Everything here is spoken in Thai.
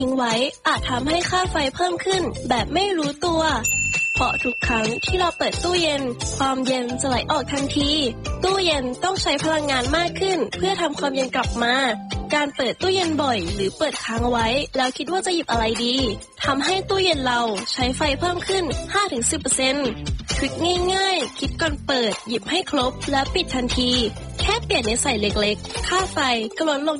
ทิ้งไว้อาจทำให้ค่าไฟเพิ่มขึ้นแบบไม่รู้ตัวเพราะทุกครั้งที่เราเปิดตู้เย็นความเย็นจะไหลออกทันทีตู้เย็นต้องใช้พลังงานมากขึ้นเพื่อทำความเย็นกลับมาการเปิดตู้เย็นบ่อยหรือเปิดค้างไว้แล้วคิดว่าจะหยิบอะไรดีทำให้ตู้เย็นเราใช้ไฟเพิ่มขึ้น 5-10% ทริคง่ายๆคิดก่อนเปิดหยิบให้ครบและปิดทันทีแค่เปลี่ยนนิสัยเล็กๆค่าไฟก็ลดลง